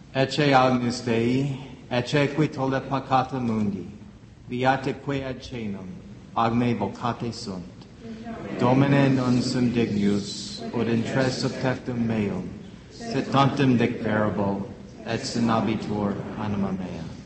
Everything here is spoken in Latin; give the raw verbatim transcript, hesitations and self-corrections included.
Ecce agnus Dei, ecce qui tollet peccata mundi, viate que ad cenum, agme vocate sunt. Domine non sum dignus, ut intres subtectum meum, sit tantum dicterabo, et sinabitur anima mea.